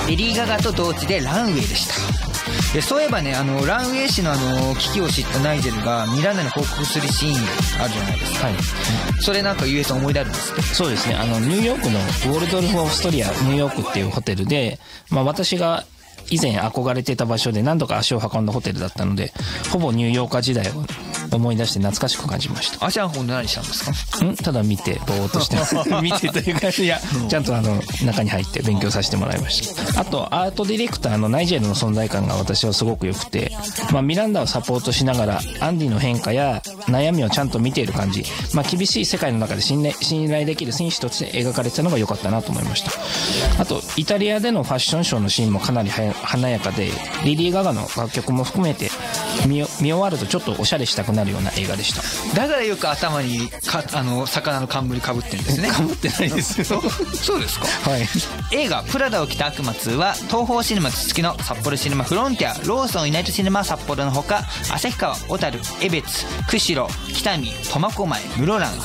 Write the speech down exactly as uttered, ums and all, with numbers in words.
レディー・ガガと同地でランウェイでした。でそういえばね、あのランウェイ氏のあの危機を知ったナイジェルがミランダに報告するシーンあるじゃないですか。はい、それなんかゆえさん思い出あるんですか？ そうですね、あのニューヨークのウォルドルフ・オフストリアニューヨークっていうホテルで、まあ、私が以前憧れてた場所で何度か足を運んだホテルだったので、ほぼニューヨーカー時代を思い出して懐かしく感じました。 足運んで何したんですか？ んただ見てぼーっとして見てというか、いやちゃんとあの中に入って勉強させてもらいました。あとアートディレクターのナイジェルの存在感が私はすごく良くて、まあ、ミランダをサポートしながらアンディの変化や悩みをちゃんと見ている感じ、まあ、厳しい世界の中で信頼、信頼できる選手として描かれてたのが良かったなと思いました。あとイタリアでのファッションショーのシーンもかなり華やかで、リリー・ガガの楽曲も含めて 見, 見終わるとちょっとおしゃれしたくなるような映画でした。 だからよく頭にかあの魚の冠かぶってるんですね。 かぶってないですよそうですか。 はい。 映画プラダを着た悪魔ツーは東宝シネマすすきの、札幌シネマフロンティア、ローソンユナイトシネマ札幌のほか、旭川、小樽、江別、釧路、北見、苫小牧、室蘭、